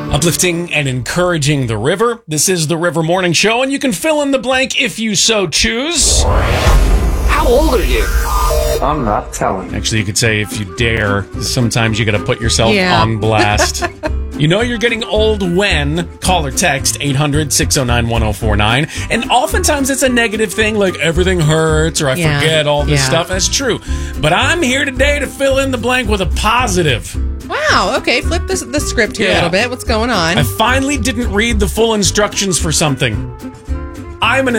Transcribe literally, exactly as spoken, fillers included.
Uplifting and encouraging the river. This is the River Morning Show, and you can fill in the blank if you so choose. How old are you? I'm not telling. Actually, you could say if you dare. Sometimes you got to put yourself Yeah. on blast. You know you're getting old when call or text eight hundred, six oh nine, one oh four nine. And oftentimes it's a negative thing, like everything hurts or I Yeah. forget all this Yeah. stuff. That's true. But I'm here today to fill in the blank with a positive. Wow. Okay. Flip the, the script here Yeah. a little bit. What's going on? I finally didn't read the full instructions for something. I'm an